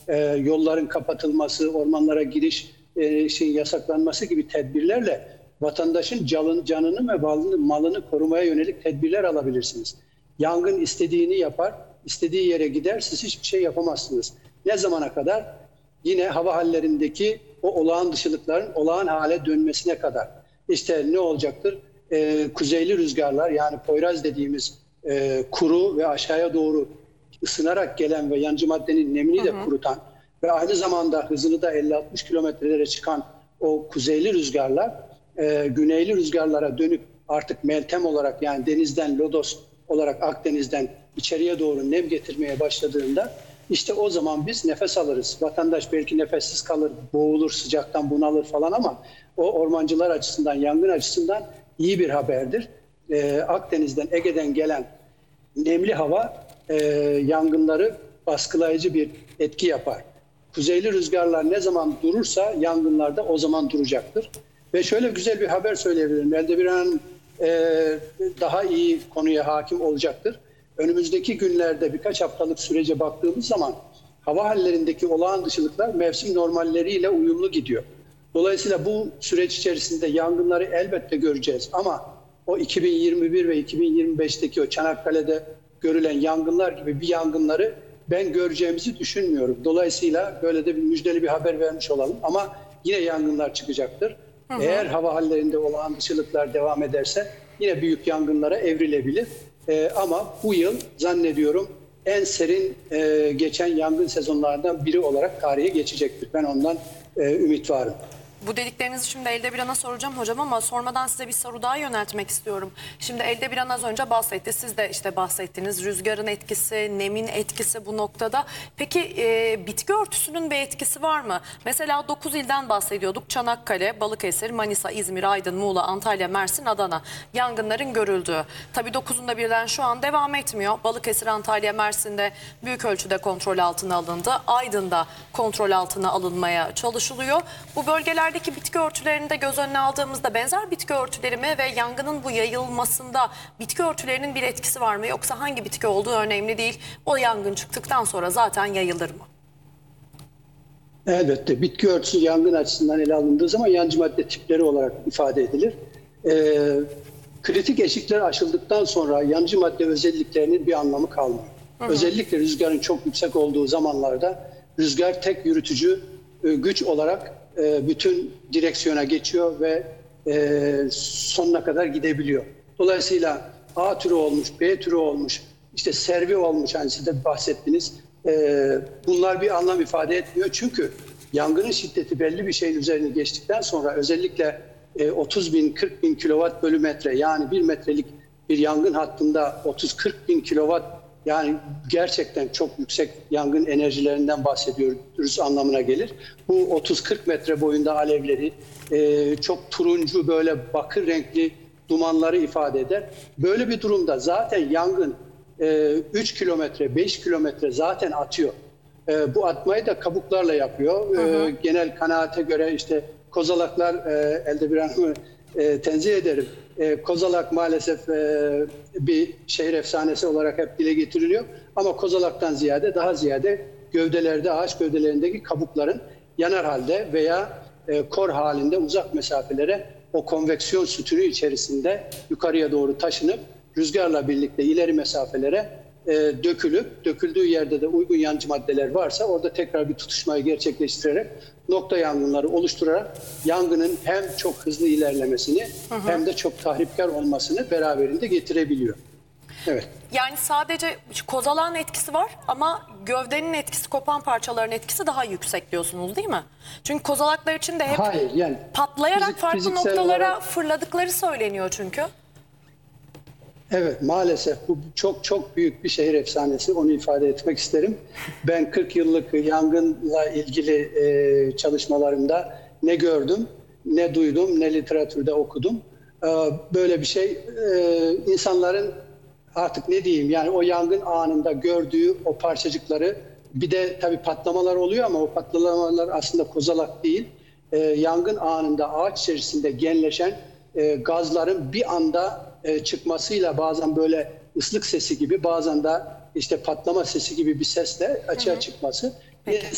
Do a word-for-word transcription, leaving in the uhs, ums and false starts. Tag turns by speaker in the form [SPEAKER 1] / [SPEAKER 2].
[SPEAKER 1] e, yolların kapatılması, ormanlara giriş e, şeyin yasaklanması gibi tedbirlerle vatandaşın canın, canını ve malını, malını korumaya yönelik tedbirler alabilirsiniz. Yangın istediğini yapar, istediği yere gider, siz hiçbir şey yapamazsınız. Ne zamana kadar? Yine hava hallerindeki o olağan dışılıkların olağan hale dönmesine kadar. İşte ne olacaktır? Ee, kuzeyli rüzgarlar, yani Poyraz dediğimiz e, kuru ve aşağıya doğru ısınarak gelen ve yancı maddenin nemini de kurutan ve aynı zamanda hızını da elli altmış kilometrelere çıkan o kuzeyli rüzgarlar e, güneyli rüzgarlara dönüp artık meltem olarak, yani denizden lodos olarak Akdeniz'den içeriye doğru nem getirmeye başladığında işte o zaman biz nefes alırız. Vatandaş belki nefessiz kalır, boğulur, sıcaktan bunalır falan, ama o ormancılar açısından, yangın açısından iyi bir haberdir. Ee, Akdeniz'den, Ege'den gelen nemli hava e, yangınları baskılayıcı bir etki yapar. Kuzeyli rüzgarlar ne zaman durursa yangınlar da o zaman duracaktır. Ve şöyle güzel bir haber söyleyebilirim. Eldebiran Hanım e, daha iyi konuya hakim olacaktır. Önümüzdeki günlerde birkaç haftalık sürece baktığımız zaman hava hallerindeki olağan dışılıklar mevsim normalleriyle uyumlu gidiyor. Dolayısıyla bu süreç içerisinde yangınları elbette göreceğiz, ama o iki bin yirmi bir ve iki bin yirmi beşteki o Çanakkale'de görülen yangınlar gibi bir yangınları ben göreceğimizi düşünmüyorum. Dolayısıyla böyle de bir müjdeli bir haber vermiş olalım, ama yine yangınlar çıkacaktır. Hı hı. Eğer hava hallerinde olağan dışılıklar devam ederse yine büyük yangınlara evrilebilir. Ee, ama bu yıl zannediyorum en serin e, geçen yangın sezonlarından biri olarak tarihe geçecektir. Ben ondan e, ümit varım.
[SPEAKER 2] Bu dediklerinizi şimdi Eldebiran'a soracağım hocam, ama sormadan size bir soru daha yöneltmek istiyorum. Şimdi Eldebiran az önce bahsetti. Siz de işte bahsettiniz. Rüzgarın etkisi, nemin etkisi bu noktada. Peki e, bitki örtüsünün bir etkisi var mı? Mesela dokuz ilden bahsediyorduk. Çanakkale, Balıkesir, Manisa, İzmir, Aydın, Muğla, Antalya, Mersin, Adana. Yangınların görüldüğü. Tabii dokuzunda birden şu an devam etmiyor. Balıkesir, Antalya, Mersin'de büyük ölçüde kontrol altına alındı. Aydın'da kontrol altına alınmaya çalışılıyor. Bu bölgeler Deki bitki örtülerini de göz önüne aldığımızda benzer bitki örtüleri mi ve yangının bu yayılmasında bitki örtülerinin bir etkisi var mı? Yoksa hangi bitki olduğu önemli değil. O yangın çıktıktan sonra zaten yayılır mı?
[SPEAKER 1] Elbette bitki örtüsü yangın açısından ele alındığı zaman yancı madde tipleri olarak ifade edilir. Ee, kritik eşikler aşıldıktan sonra yancı madde özelliklerinin bir anlamı kalmıyor. Hı hı. Özellikle rüzgarın çok yüksek olduğu zamanlarda rüzgar tek yürütücü e, güç olarak bütün direksiyona geçiyor ve sonuna kadar gidebiliyor. Dolayısıyla A türü olmuş, B türü olmuş, işte servi olmuş, hani siz de bahsettiniz. Bunlar bir anlam ifade etmiyor. Çünkü yangının şiddeti belli bir şeyin üzerine geçtikten sonra özellikle otuz bin kırk bin kilowatt bölü metre, yani bir metrelik bir yangın hattında otuz kırk bin kilowatt, yani gerçekten çok yüksek yangın enerjilerinden bahsediyoruz anlamına gelir. Bu otuz kırk metre boyunda alevleri, e, çok turuncu böyle bakır renkli dumanları ifade eder. Böyle bir durumda zaten yangın e, üç kilometre, beş kilometre zaten atıyor. E, bu atmayı da kabuklarla yapıyor. Hı hı. E, genel kanaate göre işte kozalaklar, e, Eldebiran'ı e, tenzih ederim. E, kozalak maalesef e, bir şehir efsanesi olarak hep dile getiriliyor. Ama kozalaktan ziyade, daha ziyade gövdelerde, ağaç gövdelerindeki kabukların yanar halde veya e, kor halinde uzak mesafelere o konveksiyon sütunu içerisinde yukarıya doğru taşınıp rüzgarla birlikte ileri mesafelere e, dökülüp, döküldüğü yerde de uygun yancı maddeler varsa orada tekrar bir tutuşmayı gerçekleştirerek nokta yangınları oluşturarak yangının hem çok hızlı ilerlemesini hı hı. hem de çok tahripkar olmasını beraberinde getirebiliyor. Evet.
[SPEAKER 2] Yani sadece kozalağın etkisi var ama gövdenin etkisi, kopan parçaların etkisi daha yüksek diyorsunuz değil mi? Çünkü kozalaklar için de hep Hayır, yani patlayarak fizik, farklı noktalara olarak fırladıkları söyleniyor çünkü.
[SPEAKER 1] Evet, maalesef bu çok çok büyük bir şehir efsanesi, onu ifade etmek isterim. Ben kırk yıllık yangınla ilgili e, çalışmalarımda ne gördüm, ne duydum, ne literatürde okudum. E, böyle bir şey e, insanların artık ne diyeyim, yani o yangın anında gördüğü o parçacıkları, bir de tabii patlamalar oluyor ama o patlamalar aslında kozalak değil. E, yangın anında ağaç içerisinde genleşen e, gazların bir anda e, çıkmasıyla bazen böyle ıslık sesi gibi, bazen de işte patlama sesi gibi bir sesle açığa çıkması.